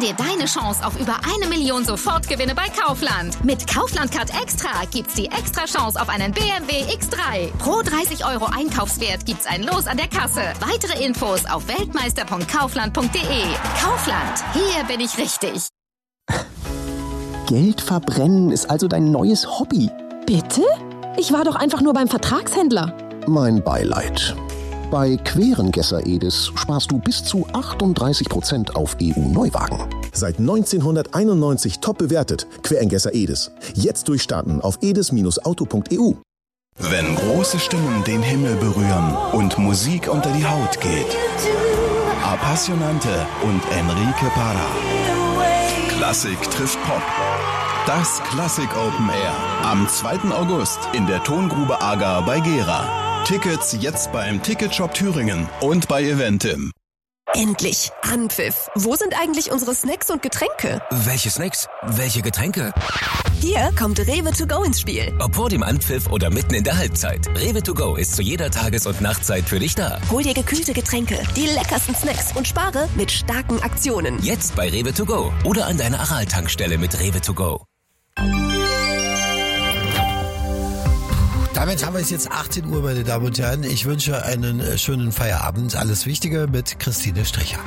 dir deine Chance auf über 1 Million Sofortgewinne bei Kaufland. Mit Kaufland Card Extra gibt's die extra Chance auf einen BMW X3. Pro 30 € Einkaufswert gibt's ein Los an der Kasse. Weitere Infos auf weltmeister.kaufland.de. Kaufland, hier bin ich richtig. Geld verbrennen ist also dein neues Hobby. Bitte? Ich war doch einfach nur beim Vertragshändler. Mein Beileid. Bei Querengesser Edis sparst du bis zu 38% auf EU-Neuwagen. Seit 1991 top bewertet. Querengesser Edis. Jetzt durchstarten auf edis-auto.eu. Wenn große Stimmen den Himmel berühren und Musik unter die Haut geht. Appassionante und Enrique Parra. Klassik trifft Pop. Das Klassik Open Air. Am 2. August in der Tongrube Agar bei Gera. Tickets jetzt beim Ticketshop Thüringen und bei Eventim. Endlich! Anpfiff! Wo sind eigentlich unsere Snacks und Getränke? Welche Snacks? Welche Getränke? Hier kommt Rewe to go ins Spiel. Ob vor dem Anpfiff oder mitten in der Halbzeit. Rewe to go ist zu jeder Tages- und Nachtzeit für dich da. Hol dir gekühlte Getränke, die leckersten Snacks und spare mit starken Aktionen. Jetzt bei Rewe to go oder an deiner Aral-Tankstelle mit Rewe to go. Damit haben wir es jetzt 18 Uhr, meine Damen und Herren. Ich wünsche einen schönen Feierabend. Alles Wichtige mit Christine Stricher.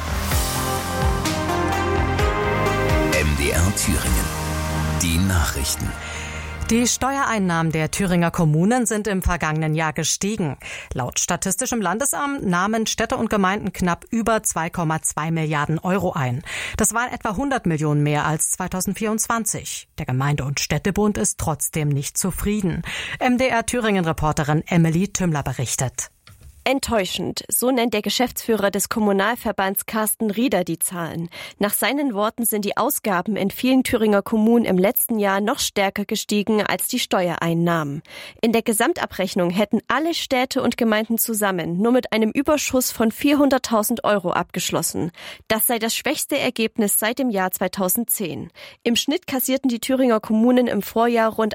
MDR Thüringen. Die Nachrichten. Die Steuereinnahmen der Thüringer Kommunen sind im vergangenen Jahr gestiegen. Laut Statistischem Landesamt nahmen Städte und Gemeinden knapp über 2,2 Milliarden € ein. Das waren etwa 100 Millionen mehr als 2024. Der Gemeinde- und Städtebund ist trotzdem nicht zufrieden. MDR Thüringen-Reporterin Emily Tümmler berichtet. Enttäuschend, so nennt der Geschäftsführer des Kommunalverbands Carsten Rieder die Zahlen. Nach seinen Worten sind die Ausgaben in vielen Thüringer Kommunen im letzten Jahr noch stärker gestiegen als die Steuereinnahmen. In der Gesamtabrechnung hätten alle Städte und Gemeinden zusammen nur mit einem Überschuss von 400.000 € abgeschlossen. Das sei das schwächste Ergebnis seit dem Jahr 2010. Im Schnitt kassierten die Thüringer Kommunen im Vorjahr rund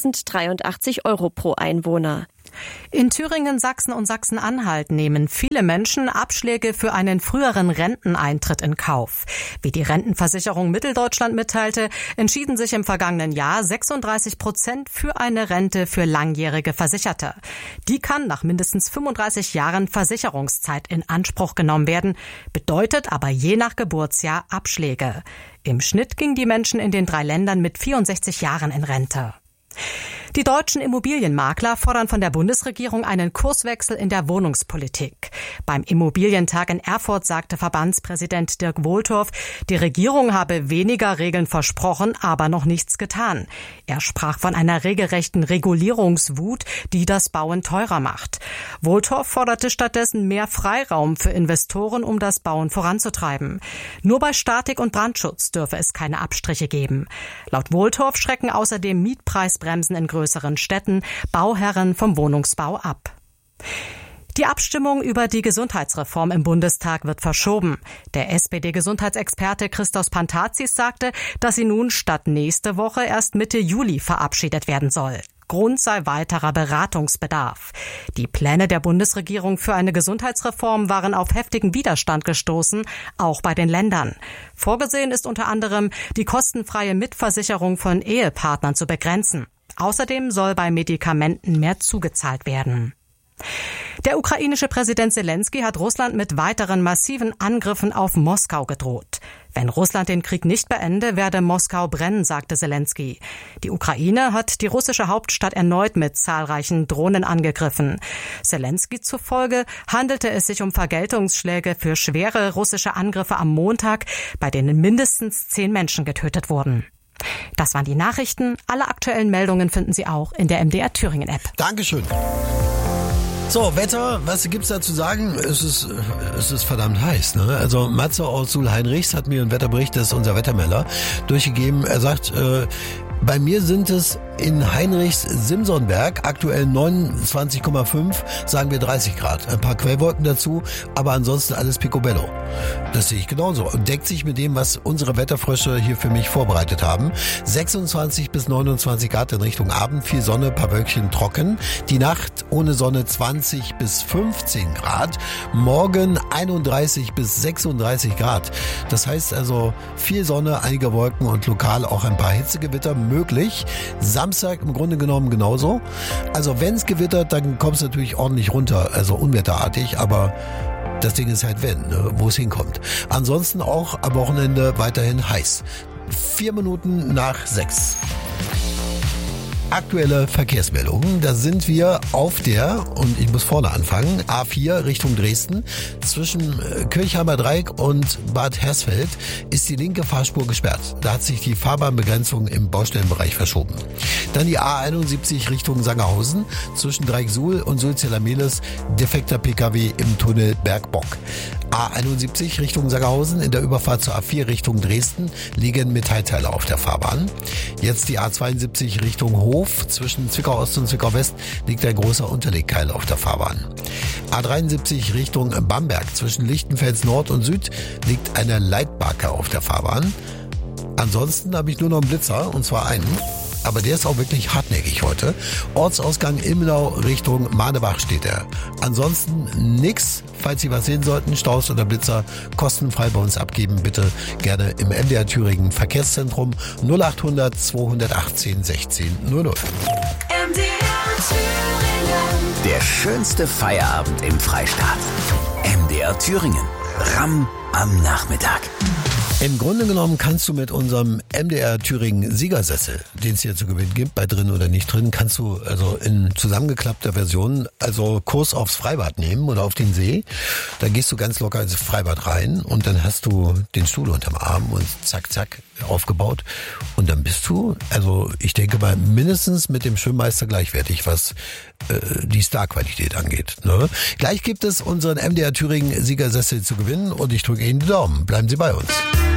1.083 € pro Einwohner. In Thüringen, Sachsen und Sachsen-Anhalt nehmen viele Menschen Abschläge für einen früheren Renteneintritt in Kauf. Wie die Rentenversicherung Mitteldeutschland mitteilte, entschieden sich im vergangenen Jahr 36% für eine Rente für langjährige Versicherte. Die kann nach mindestens 35 Jahren Versicherungszeit in Anspruch genommen werden, bedeutet aber je nach Geburtsjahr Abschläge. Im Schnitt gingen die Menschen in den 3 Ländern mit 64 Jahren in Rente. Die deutschen Immobilienmakler fordern von der Bundesregierung einen Kurswechsel in der Wohnungspolitik. Beim Immobilientag in Erfurt sagte Verbandspräsident Dirk Wohltorf, die Regierung habe weniger Regeln versprochen, aber noch nichts getan. Er sprach von einer regelrechten Regulierungswut, die das Bauen teurer macht. Wohltorf forderte stattdessen mehr Freiraum für Investoren, um das Bauen voranzutreiben. Nur bei Statik und Brandschutz dürfe es keine Abstriche geben. Laut Wohltorf schrecken außerdem Mietpreisbremsen in größeren Städten Bauherren vom Wohnungsbau ab. Die Abstimmung über die Gesundheitsreform im Bundestag wird verschoben. Der SPD-Gesundheitsexperte Christos Pantazis sagte, dass sie nun statt nächste Woche erst Mitte Juli verabschiedet werden soll. Grund sei weiterer Beratungsbedarf. Die Pläne der Bundesregierung für eine Gesundheitsreform waren auf heftigen Widerstand gestoßen, auch bei den Ländern. Vorgesehen ist unter anderem, die kostenfreie Mitversicherung von Ehepartnern zu begrenzen. Außerdem soll bei Medikamenten mehr zugezahlt werden. Der ukrainische Präsident Selenskyj hat Russland mit weiteren massiven Angriffen auf Moskau gedroht. Wenn Russland den Krieg nicht beende, werde Moskau brennen, sagte Selenskyj. Die Ukraine hat die russische Hauptstadt erneut mit zahlreichen Drohnen angegriffen. Selenskyj zufolge handelte es sich um Vergeltungsschläge für schwere russische Angriffe am Montag, bei denen mindestens 10 Menschen getötet wurden. Das waren die Nachrichten. Alle aktuellen Meldungen finden Sie auch in der MDR Thüringen App. Dankeschön. So, Wetter, was gibt's da zu sagen? Es ist verdammt heiß, ne? Also Matze aus Sulheinrichs hat mir einen Wetterbericht, das ist unser Wettermelder, durchgegeben. Er sagt, bei mir sind es in Heinrichs-Simsonberg, aktuell 29,5, sagen wir 30 Grad. Ein paar Quellwolken dazu, aber ansonsten alles picobello. Das sehe ich genauso und deckt sich mit dem, was unsere Wetterfrösche hier für mich vorbereitet haben. 26 bis 29 Grad in Richtung Abend, viel Sonne, paar Wölkchen trocken. Die Nacht ohne Sonne 20 bis 15 Grad. Morgen 31 bis 36 Grad. Das heißt also viel Sonne, einige Wolken und lokal auch ein paar Hitzegewitter möglich. Samstag im Grunde genommen genauso. Also wenn es gewittert, dann kommt es natürlich ordentlich runter, also unwetterartig, aber das Ding ist halt wo es hinkommt. Ansonsten auch am Wochenende weiterhin heiß. 4 Minuten nach 6. Aktuelle Verkehrsmeldungen. Da sind wir auf der, und ich muss vorne anfangen, A4 Richtung Dresden. Zwischen Kirchheimer Dreieck und Bad Hersfeld ist die linke Fahrspur gesperrt. Da hat sich die Fahrbahnbegrenzung im Baustellenbereich verschoben. Dann die A71 Richtung Sangerhausen. Zwischen Dreieck-Suhl und Sulzella-Mehlis defekter PKW im Tunnel Bergbock. A71 Richtung Sangerhausen. In der Überfahrt zur A4 Richtung Dresden liegen Metallteile auf der Fahrbahn. Jetzt die A72 Richtung Hof. Zwischen Zwickau Ost und Zwickau West liegt ein großer Unterlegkeil auf der Fahrbahn. A73 Richtung Bamberg. Zwischen Lichtenfels Nord und Süd liegt eine Leitbarke auf der Fahrbahn. Ansonsten habe ich nur noch einen Blitzer, und zwar einen. Aber der ist auch wirklich hartnäckig heute. Ortsausgang Ilmenau Richtung Mahnebach steht er. Ansonsten nix. Falls Sie was sehen sollten, Staus oder Blitzer, kostenfrei bei uns abgeben. Bitte gerne im MDR Thüringen Verkehrszentrum 0800 218 16 00. Der schönste Feierabend im Freistaat. MDR Thüringen. Ramm am Nachmittag. Im Grunde genommen kannst du mit unserem MDR Thüringen Siegersessel, den es hier zu gewinnen gibt, bei drin oder nicht drin, kannst du also in zusammengeklappter Version also Kurs aufs Freibad nehmen oder auf den See. Da gehst du ganz locker ins Freibad rein und dann hast du den Stuhl unterm Arm und zack, zack, aufgebaut. Und dann bist du, also ich denke mal, mindestens mit dem Schwimmmeister gleichwertig, was die Starqualität angeht. Ne? Gleich gibt es unseren MDR Thüringen Siegersessel zu gewinnen und ich drücke Ihnen die Daumen. Bleiben Sie bei uns.